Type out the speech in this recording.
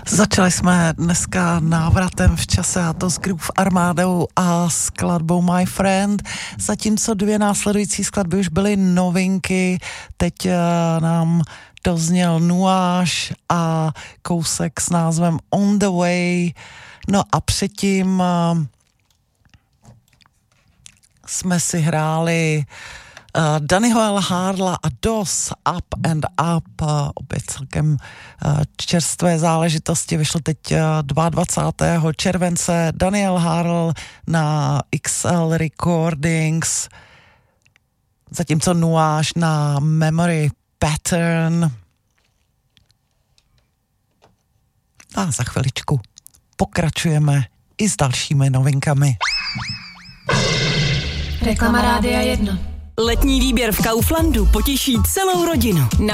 Začali jsme dneska návratem v čase, a to s Groove Armádou a skladbou My Friend, zatímco dvě následující skladby už byly novinky. Teď nám dozněl Nuáš a kousek s názvem On the Way. No a předtím jsme si hráli Dannyho Harla a DOS, Up and Up, opět celkem čerstvé záležitosti, vyšlo teď 22. července, Daniel Harl na XL Recordings, zatímco Nuáš na Memory Pattern. A za chviličku pokračujeme i s dalšími novinkami. Reklama Rádia 1. Letní výběr v Kauflandu potěší celou rodinu.